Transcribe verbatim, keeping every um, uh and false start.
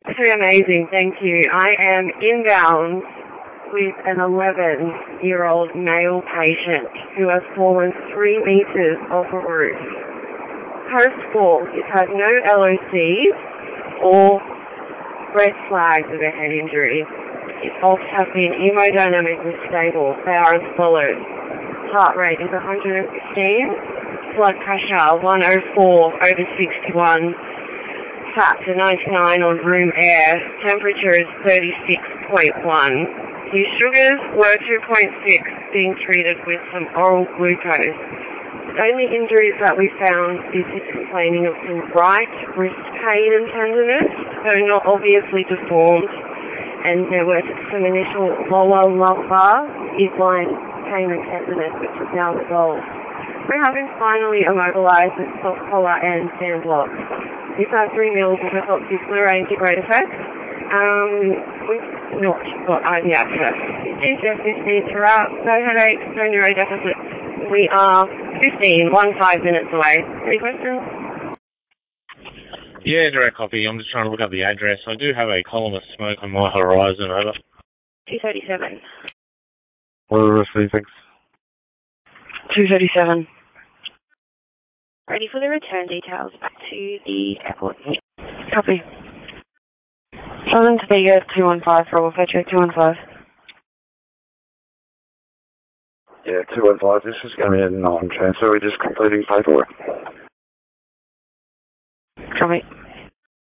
Pretty amazing, thank you. I am inbound with an eleven-year-old male patient who has fallen three meters off a roof. Post-fall, he's had no L O Cs or red flags of a head injury. His pulse has been hemodynamically stable. They are as follows. Heart rate is one hundred fifteen, blood pressure one oh four over sixty-one, factor ninety-nine on room air, temperature is thirty-six point one. His sugars were two point six, being treated with some oral glucose. The only injuries that we found is his complaining of some right wrist pain and tenderness, though not obviously deformed, and there was some initial lower lumbar midline pain and tenderness, which is now resolved. We have him finally immobilized with soft collar and sand blocks. He's had three meals of methoxyfluoride antibiotics. Um, we've not got I V access. He's just fifteen throughout, no headaches, no neurodeficit. We are fifteen, one five minutes away. Any questions? Yeah, direct copy. I'm just trying to look up the address. I do have a column of smoke on my horizon, over. two thirty-seven. What are the rest of these things? two thirty-seven. Ready for the return details back to the airport. Copy. Southern Tobago two one five for all Fetcher two one five. Yeah, two one five. This is going to be a non-transfer. We're just completing paperwork. Copy.